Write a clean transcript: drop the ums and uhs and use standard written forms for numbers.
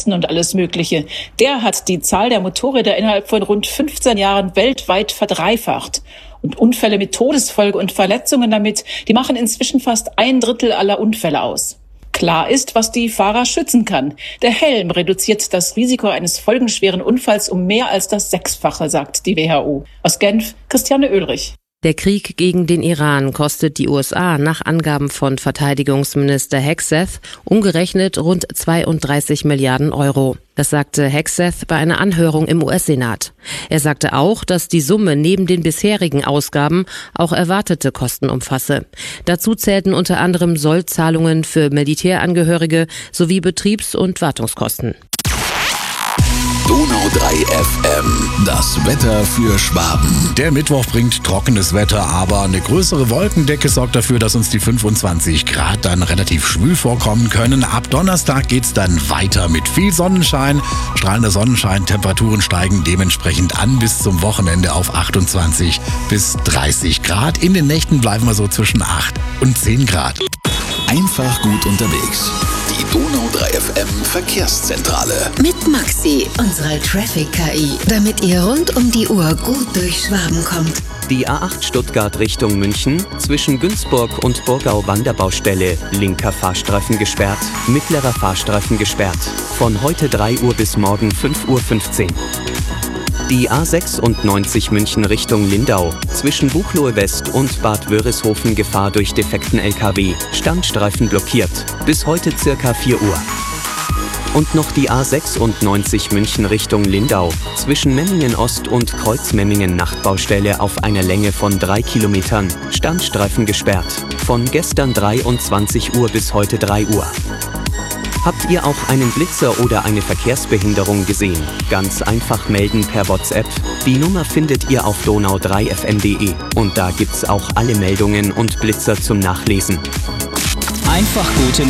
Westen und alles Mögliche. Der hat die Zahl der Motorräder innerhalb von rund 15 Jahren weltweit verdreifacht. Und Unfälle mit Todesfolge und Verletzungen damit, die machen inzwischen fast 1/3 aller Unfälle aus. Klar ist, was die Fahrer schützen kann. Der Helm reduziert das Risiko eines folgenschweren Unfalls um mehr als das 6-fache, sagt die WHO. Aus Genf, Christiane Oehlrich. Der Krieg gegen den Iran kostet die USA nach Angaben von Verteidigungsminister Hegseth umgerechnet rund 32 Milliarden Euro. Das sagte Hegseth bei einer Anhörung im US-Senat. Er sagte auch, dass die Summe neben den bisherigen Ausgaben auch erwartete Kosten umfasse. Dazu zählten unter anderem Sollzahlungen für Militärangehörige sowie Betriebs- und Wartungskosten. Donau 3 FM, das Wetter für Schwaben. Der Mittwoch bringt trockenes Wetter, aber eine größere Wolkendecke sorgt dafür, dass uns die 25 Grad dann relativ schwül vorkommen können. Ab Donnerstag geht's dann weiter mit viel Sonnenschein. Strahlender Sonnenschein, Temperaturen steigen dementsprechend an bis zum Wochenende auf 28 bis 30 Grad. In den Nächten bleiben wir so zwischen 8 und 10 Grad. Einfach gut unterwegs. Die Donau 3 FM Verkehrszentrale. Mit Maxi, unserer Traffic-KI, damit ihr rund um die Uhr gut durch Schwaben kommt. Die A8 Stuttgart Richtung München, zwischen Günzburg und Burgau Wanderbaustelle, linker Fahrstreifen gesperrt, mittlerer Fahrstreifen gesperrt. Von heute 3 Uhr bis morgen 5:15 Uhr. Die A96 München Richtung Lindau, zwischen Buchloe West und Bad Wörishofen Gefahr durch defekten LKW, Standstreifen blockiert, bis heute circa 4 Uhr. Und noch die A96 München Richtung Lindau, zwischen Memmingen Ost und Kreuz-Memmingen Nachtbaustelle auf einer Länge von 3 Kilometern, Standstreifen gesperrt, von gestern 23 Uhr bis heute 3 Uhr. Habt ihr auch einen Blitzer oder eine Verkehrsbehinderung gesehen? Ganz einfach melden per WhatsApp. Die Nummer findet ihr auf donau3fm.de und da gibt's auch alle Meldungen und Blitzer zum Nachlesen. Einfach gute